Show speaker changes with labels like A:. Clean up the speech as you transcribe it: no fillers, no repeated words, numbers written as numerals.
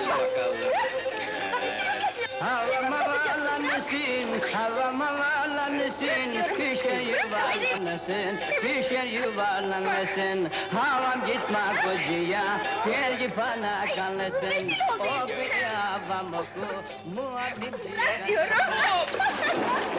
A: Havam havalanırsın, havam havalanırsın, kışa yuvarlanırsın, kışa yuvarlanırsın. Havam gitme kocuya, belki bana kalırsın. O bir havam oku, muhabbetçi.
B: Ben diyorum!